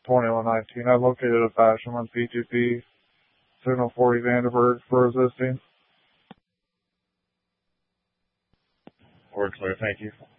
2119. I located a fashion on P2P, Signal 40 Vandenberg for resisting. We're clear, thank you.